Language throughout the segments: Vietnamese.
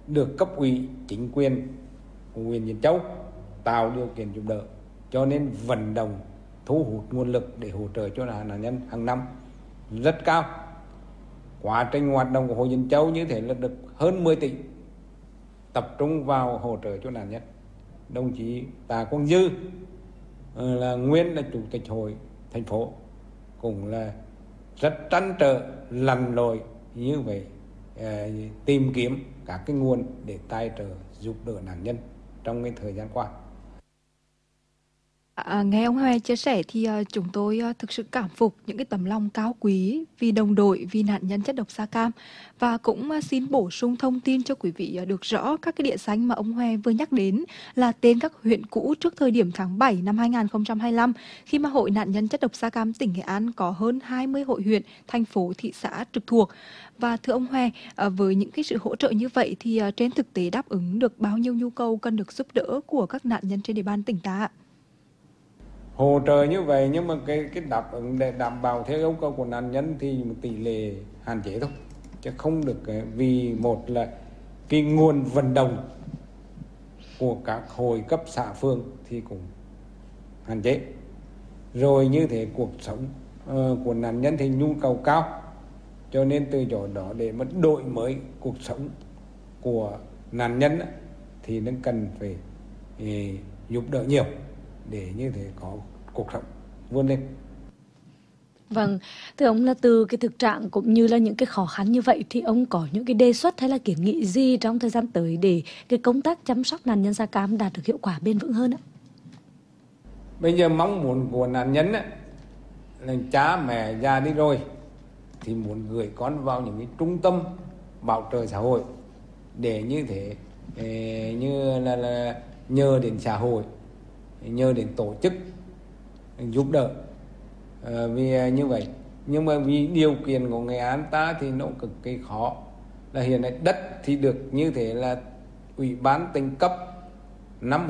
được cấp ủy chính quyền của huyện Diễn Châu tạo điều kiện giúp đỡ, cho nên vận động thu hút nguồn lực để hỗ trợ cho nạn nhân hàng năm rất cao. Quá trình hoạt động của Hội Diễn Châu như thế là được hơn 10 tỷ tập trung vào hỗ trợ cho nạn nhân. Đồng chí Tạ Quang Dư là nguyên là chủ tịch hội thành phố cũng là rất trăn trở lặn lội như vậy, tìm kiếm các cái nguồn để tài trợ giúp đỡ nạn nhân trong cái thời gian qua. Nghe ông Hoè chia sẻ thì chúng tôi thực sự cảm phục những cái tấm lòng cao quý vì đồng đội, vì nạn nhân chất độc da cam, và cũng xin bổ sung thông tin cho quý vị được rõ các cái địa danh mà ông Hoè vừa nhắc đến là tên các huyện cũ trước thời điểm tháng 7 năm 2025, khi mà Hội nạn nhân chất độc da cam tỉnh Nghệ An có hơn 20 hội huyện, thành phố, thị xã trực thuộc. Và thưa ông Hoè, với những cái sự hỗ trợ như vậy thì trên thực tế đáp ứng được bao nhiêu nhu cầu cần được giúp đỡ của các nạn nhân trên địa bàn tỉnh ta ạ? Hỗ trợ như vậy nhưng mà cái đáp ứng để đảm bảo theo yêu cầu của nạn nhân thì tỷ lệ hạn chế thôi, chứ không được, vì một là cái nguồn vận động của các hội cấp xã phường thì cũng hạn chế, rồi như thế cuộc sống của nạn nhân thì nhu cầu cao, cho nên từ chỗ đó để mà đổi mới cuộc sống của nạn nhân thì nó cần phải giúp đỡ nhiều để như thế có cuộc sống vươn lên. Vâng, thưa ông, là từ cái thực trạng cũng như là những cái khó khăn như vậy thì ông có những cái đề xuất hay là kiến nghị gì trong thời gian tới để cái công tác chăm sóc nạn nhân da cam đạt được hiệu quả bền vững hơn ạ? Bây giờ mong muốn của nạn nhân là cha mẹ già đi rồi thì muốn gửi con vào những cái trung tâm bảo trợ xã hội để như thế, như là nhờ đến xã hội, nhờ đến tổ chức giúp đỡ, vì như vậy. Nhưng mà vì điều kiện của Nghệ An ta thì nó cực kỳ khó, là hiện nay đất thì được như thế là ủy ban tỉnh cấp năm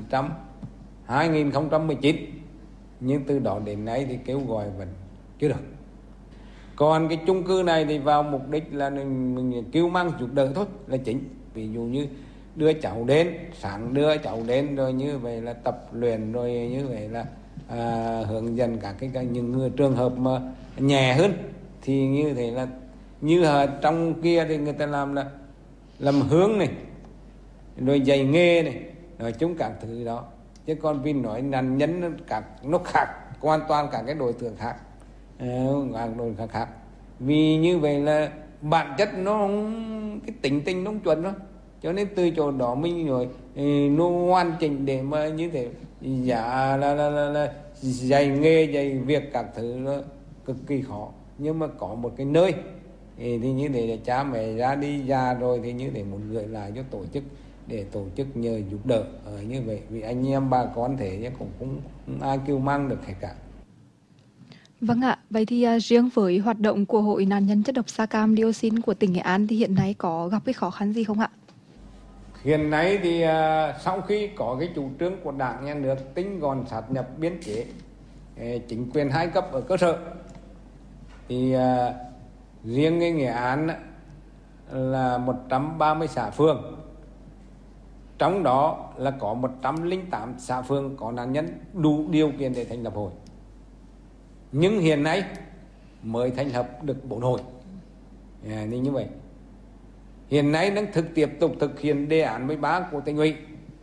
2019, nhưng từ đó đến nay thì kêu gọi vẫn chưa được. Còn cái chung cư này thì vào mục đích là mình kêu mang giúp đỡ thôi là chính. Ví dụ như đưa cháu đến, sáng đưa cháu đến rồi như vậy là tập luyện, rồi như vậy là hướng dẫn các những người trường hợp mà nhẹ hơn thì như thế là như trong kia thì người ta làm là làm hướng này, rồi dạy nghề này, nói chung các thứ đó. Chứ còn vì nói nạn nhân nó khác hoàn toàn cả cái đối tượng khác, khác. Vì như vậy là bản chất nó cái tính tình nó không chuẩn đó, cho nên từ chỗ đó mình rồi nó hoàn chỉnh để mà như thế giả là dạy nghề dạy việc các thứ nó cực kỳ khó. Nhưng mà có một cái nơi thì như thế là cha mẹ ra đi già rồi thì như thế muốn gửi lại cho tổ chức để tổ chức nhờ giúp đỡ như vậy, vì anh em bà con thế chứ cũng không ai kêu mang được hết cả. Vâng ạ, vậy thì riêng với hoạt động của Hội nạn nhân chất độc da cam dioxin của tỉnh Nghệ An thì hiện nay có gặp cái khó khăn gì không ạ? Hiện nay thì sau khi có cái chủ trương của Đảng, Nhà nước tinh gọn sáp nhập biên chế chính quyền hai cấp ở cơ sở thì riêng cái Nghệ An là 130 xã phường, trong đó là có 108 xã phường có nạn nhân đủ điều kiện để thành lập hội. Nhưng hiện nay mới thành lập được 4 hội. Nên như vậy hiện nay đang tiếp tục thực hiện đề án 13 của tỉnh ủy,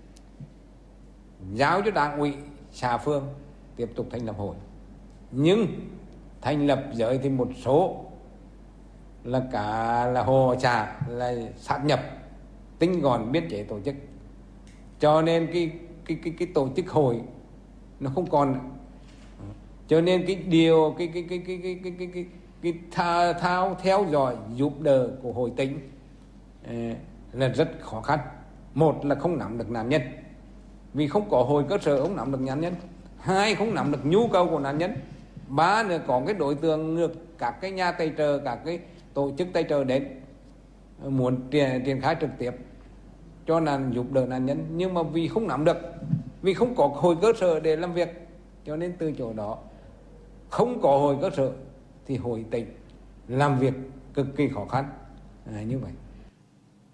giao cho đảng ủy xã phường tiếp tục thành lập hội. Nhưng thành lập giới thì một số là cả là hồ xã là sát nhập tinh gọn biên chế tổ chức, cho nên cái tổ chức hội nó không còn. Cho nên cái điều cái thao theo dõi giúp đỡ của hội tỉnh là rất khó khăn. Một là không nắm được nạn nhân, vì không có hội cơ sở không nắm được nạn nhân. Hai, không nắm được nhu cầu của nạn nhân. Ba nữa có cái đối tượng được các cái nhà tài trợ, các cái tổ chức tài trợ đến muốn triển khai trực tiếp cho giúp đỡ nạn nhân, nhưng mà vì không nắm được, vì không có hội cơ sở để làm việc, cho nên từ chỗ đó không có hội cơ sở thì hội tỉnh làm việc cực kỳ khó khăn như vậy.